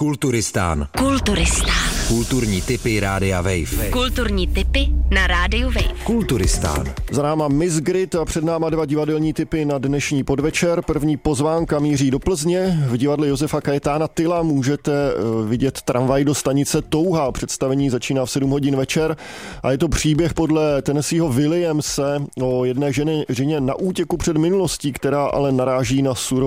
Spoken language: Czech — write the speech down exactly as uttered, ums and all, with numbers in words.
Kulturistán. Kulturistán. Kulturní tipy Rádia Wave. Kulturní tipy na Rádiu Wave. Kulturistán. Za náma Miss Grid a před náma dva divadelní tipy na dnešní podvečer. První pozvánka míří do Plzně. V divadle Josefa Kajetána Tyla můžete vidět Tramvaj do stanice Touha. Představení začíná v sedm hodin večer a je to příběh podle Tennesseeho Williamse o jedné ženě, ženě na útěku před minulostí, která ale naráží na surovou